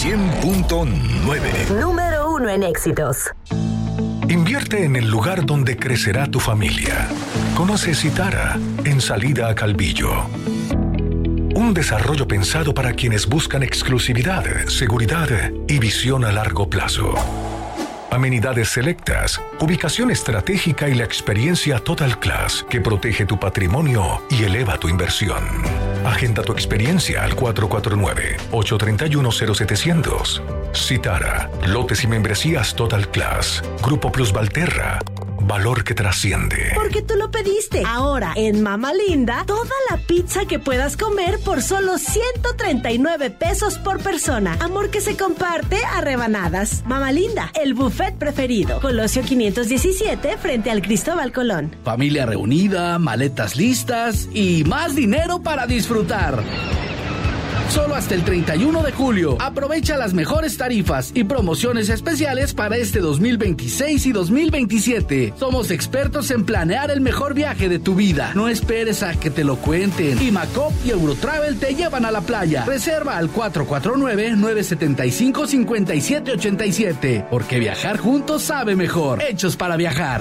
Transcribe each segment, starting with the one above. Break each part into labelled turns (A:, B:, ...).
A: 100.9.
B: Número 1 en éxitos.
A: Invierte en el lugar donde crecerá tu familia. Conoce Citara en Salida a Calvillo. Un desarrollo pensado para quienes buscan exclusividad, seguridad y visión a largo plazo. Amenidades selectas, ubicación estratégica y la experiencia Total Class que protege tu patrimonio y eleva tu inversión. Agenda tu experiencia al 449-831-0700. Citara, lotes y membresías Total Class. Grupo Plus Valterra. Valor que trasciende.
C: Porque tú lo pediste. Ahora, en Mama Linda, toda la pizza que puedas comer por solo 139 pesos por persona. Amor que se comparte a rebanadas. Mama Linda, el buffet preferido. Colosio 517, frente al Cristóbal Colón.
D: Familia reunida, maletas listas y más dinero para disfrutar. Solo hasta el 31 de julio. Aprovecha las mejores tarifas y promociones especiales para este 2026 y 2027. Somos expertos en planear el mejor viaje de tu vida. No esperes a que te lo cuenten. Imacop y Eurotravel te llevan a la playa. Reserva al 449-975-5787. Porque viajar juntos sabe mejor. Hechos para viajar.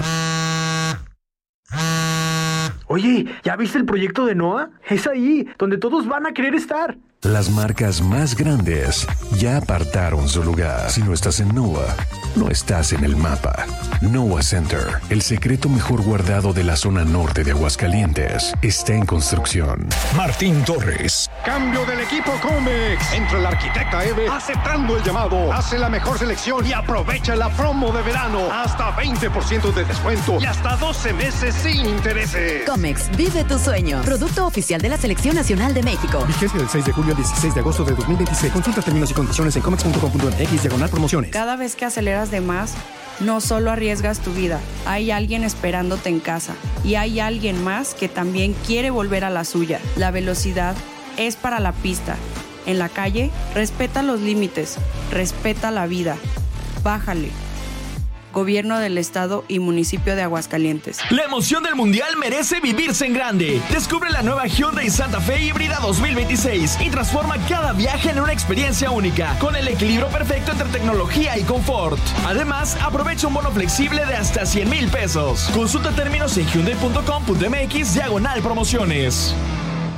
E: Oye, ¿ya viste el proyecto de NOAA? Es ahí, donde todos van a querer estar.
F: Las marcas más grandes ya apartaron su lugar. Si no estás en NOAA, no estás en el mapa. NOAA Center, el secreto mejor guardado de la zona norte de Aguascalientes, está en construcción.
A: Martín Torres.
G: Cambio del equipo Comex. Entra la arquitecta Eve aceptando el llamado. Hace la mejor selección y aprovecha la promo de verano. Hasta 20% de descuento y hasta 12 meses sin intereses.
H: Comex, vive tu sueño. Producto oficial de la Selección Nacional de México.
I: Vigencia del 6 de julio al 16 de agosto de 2026. Consulta términos y condiciones en comex.com.mx/promociones.
J: Cada vez que aceleras de más, no solo arriesgas tu vida, hay alguien esperándote en casa y hay alguien más que también quiere volver a la suya. La velocidad es para la pista. En la calle, respeta los límites, respeta la vida. Bájale. Gobierno del Estado y Municipio de Aguascalientes.
K: La emoción del Mundial merece vivirse en grande. Descubre la nueva Hyundai Santa Fe híbrida 2026 y transforma cada viaje en una experiencia única, con el equilibrio perfecto entre tecnología y confort. Además, aprovecha un bono flexible de hasta 100,000 pesos. Consulta términos en hyundai.com.mx/promociones.